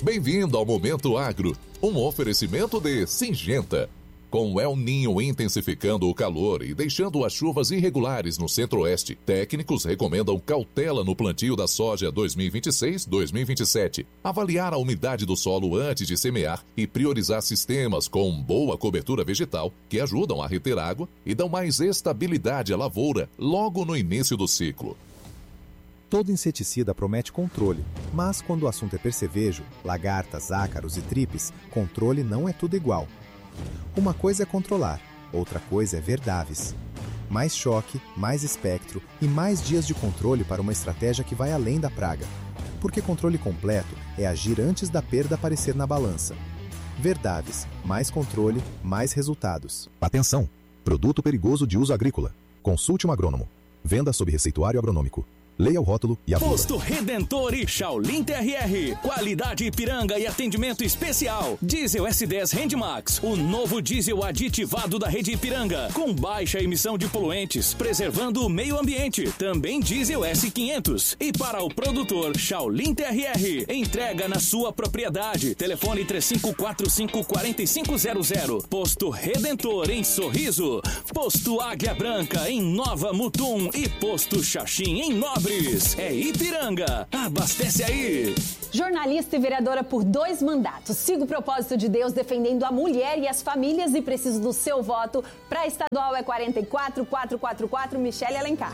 Bem-vindo ao Momento Agro, um oferecimento de Syngenta. Com o El Niño intensificando o calor e deixando as chuvas irregulares no centro-oeste, técnicos recomendam cautela no plantio da soja 2026-2027, avaliar a umidade do solo antes de semear e priorizar sistemas com boa cobertura vegetal que ajudam a reter água e dão mais estabilidade à lavoura logo no início do ciclo. Todo inseticida promete controle, mas quando o assunto é percevejo, lagartas, ácaros e tripes, controle não é tudo igual. Uma coisa é controlar, outra coisa é verdaves. Mais choque, mais espectro e mais dias de controle para uma estratégia que vai além da praga. Porque controle completo é agir antes da perda aparecer na balança. Verdaves, mais controle, mais resultados. Atenção! Produto perigoso de uso agrícola. Consulte um agrônomo. Venda sob receituário agronômico. Leia o rótulo e a Posto Redentor e Shaolin TRR. Qualidade Ipiranga e atendimento especial. Diesel S10 Handmax, o novo diesel aditivado da rede Ipiranga, com baixa emissão de poluentes, preservando o meio ambiente. Também diesel S500. E para o produtor Shaolin TRR, entrega na sua propriedade. Telefone 3545-4500. Posto Redentor em Sorriso. Posto Águia Branca em Nova Mutum e Posto Xaxim em Nobres. É Ipiranga. Abastece aí. Jornalista e vereadora por 2 mandatos. Sigo o propósito de Deus defendendo a mulher e as famílias e preciso do seu voto. Para estadual é 44444, Michele Alencar.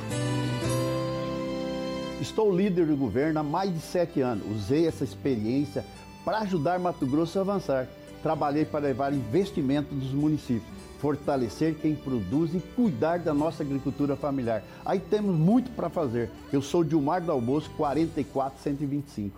Estou líder do governo há mais de 7 anos. Usei essa experiência para ajudar Mato Grosso a avançar. Trabalhei para levar investimento dos municípios, fortalecer quem produz e cuidar da nossa agricultura familiar. Aí temos muito para fazer. Eu sou Dilmar do Almoço, 44125.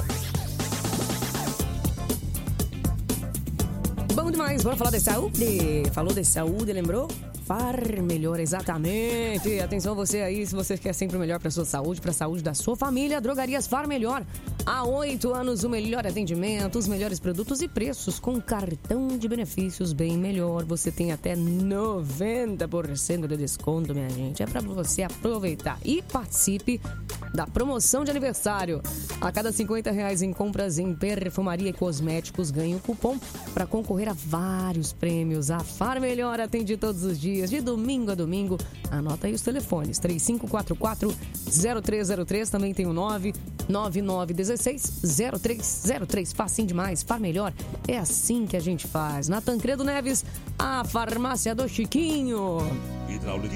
Bom demais, bora falar de saúde? Falou de saúde, lembrou? Far Melhor, exatamente. Atenção você aí, se você quer sempre o melhor para sua saúde, para a saúde da sua família, Drogarias Far Melhor. Há 8 anos, o melhor atendimento, os melhores produtos e preços com cartão de benefícios bem melhor. Você tem até 90% de desconto, minha gente. É para você aproveitar e participe da promoção de aniversário. A cada R$50 em compras em perfumaria e cosméticos, ganhe um cupom para concorrer a vários prêmios. A Far Melhor atende todos os dias, de domingo a domingo. Anota aí os telefones, 3544-0303, também tem o 99916-0303. Facinho demais, Far Melhor, é assim que a gente faz. Na Tancredo Neves, a farmácia do Chiquinho. Hidráulica